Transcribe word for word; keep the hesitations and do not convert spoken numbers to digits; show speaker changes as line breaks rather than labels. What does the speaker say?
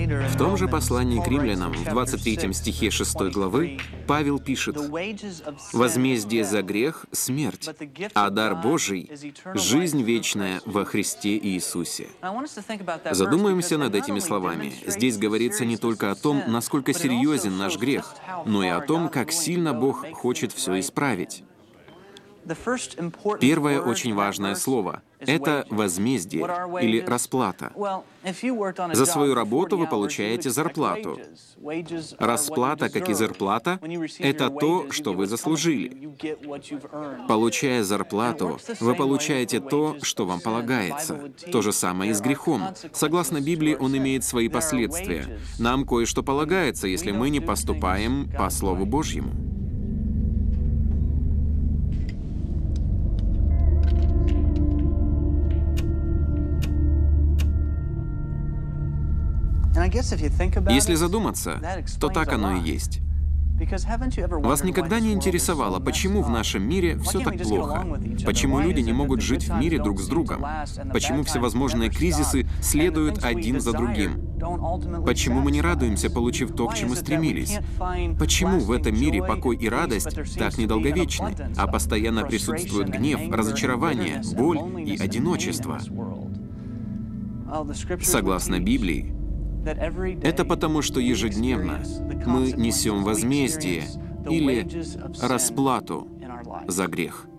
В том же послании к римлянам, в двадцать третьем стихе шестой главы, Павел пишет: «Возмездие за грех — смерть, а дар Божий — жизнь вечная во Христе Иисусе». Задумаемся над этими словами. Здесь говорится не только о том, насколько серьезен наш грех, но и о том, как сильно Бог хочет все исправить. Первое очень важное слово — это возмездие или расплата. За свою работу вы получаете зарплату. Расплата, как и зарплата, — это то, что вы заслужили. Получая зарплату, вы получаете то, что вам полагается. То же самое и с грехом. Согласно Библии, он имеет свои последствия. Нам кое-что полагается, если мы не поступаем по Слову Божьему. Если задуматься, то так оно и есть. Вас никогда не интересовало, почему в нашем мире все так плохо? Почему люди не могут жить в мире друг с другом? Почему всевозможные кризисы следуют один за другим? Почему мы не радуемся, получив то, к чему стремились? Почему в этом мире покой и радость так недолговечны, а постоянно присутствуют гнев, разочарование, боль и одиночество? Согласно Библии, это потому, что ежедневно мы несем возмездие или расплату за грех.